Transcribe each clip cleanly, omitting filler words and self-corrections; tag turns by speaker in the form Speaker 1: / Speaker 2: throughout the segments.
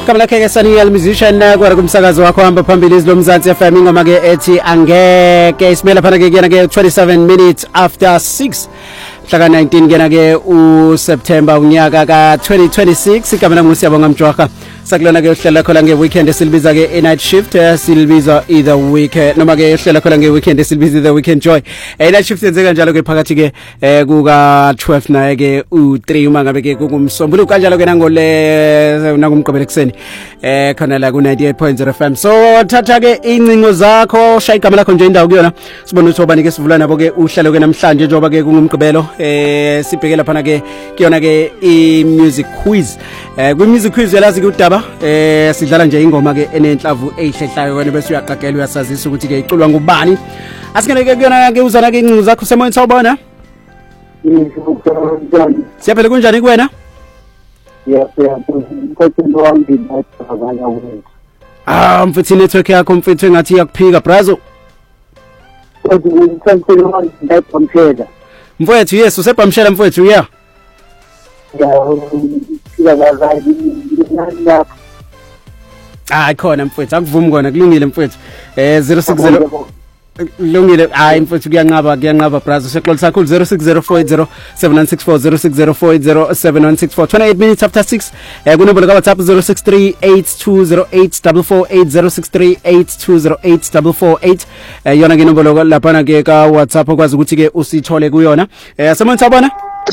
Speaker 1: Kamla ke Saniel musician kwara kumsakazo wakho hamba phambili izilo Mzansi FM ingoma ke ethi angeke isimela phana ke kuyena ke 27 minutes after 6 mhla ka-19 kena ke uSeptember unyaka ka-2026 igama langu Siyabonga Mjwaka sakulona ke uhlela khona nge-weekend esilibiza ke i-night shift silibiza either weekend noma ke uhlela khona nge-weekend esilibiza the weekend joy i-night shift yenzeka njalo ke phakathi ke kuka-12 naye ke u-3 uma ngabe ke kungumsombuluko kanjalo ke nangole nangumgqibelo ekseni khona la ku-98.0 FM so thatha ke incingo zakho shaya igama lakho nje indawo kuyona sibone ukuthi obani ke sivula nabo ke uhlelo ke namhlanje njengoba ke kungumgqibelo sibhekela phana ke kuyona ke i-music quiz kwi-music quiz yalazi ke udaba sidlala nje ingoma ke enenhlavu eyihlehlayo wena bese uyaqaqela uyasazisa ukuthi ke iculwa ngubani asingene ke kuyona ke uzana ke incingo zakho semoyeni sawubona siyaphela kunjani kuwena mfethu network yakho mfethu engathi iyakuphika brazo mfethu yes usebhamshela mfethu yeah khona mfethu akuvumi kona kulungile mfethu 060 lungile hayi mfethu kuyanqaba brazo sexolisa kakhulu 0604807964 0604807164 28 minutes after 6 kunombolo ka WhatsApp 0638208448 yona ke inombolo lapha ke ka WhatsApp okwazi ukuthi ke usithole kuyona semoyeni sabona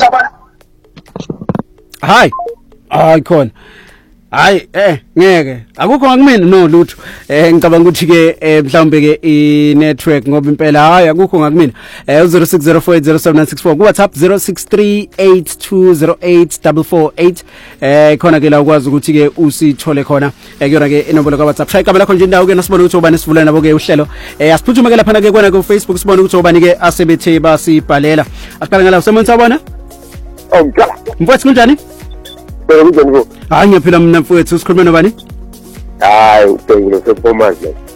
Speaker 1: hayi khona hayi ngeke akukho ngakumina no lutho ngicabanga ukuthi ke mhlawumbe ke i-network ngoba impela hayi akukho ngakumina 0604807964 ku WhatsApp 0638208448 khona ke la ukwazi ukuthi ke usithole khona kuyona ke inombolo ka WhatsApp shaya igama lakho nje indawo ke nasibone ukuthi ubani sivulana nabo ke uhlelo asiphuthuma ke lapha ke kona ku Facebook sibone ukuthi ubani ke asebethe basibhalela asiqala ngala usemoyeni sabona
Speaker 2: ngicela
Speaker 1: mfowethu kunjani
Speaker 2: kunjani
Speaker 1: hayi ngiyaphila mina mfowethu sikhuluma nobani
Speaker 2: hayi ubhekile sephomanje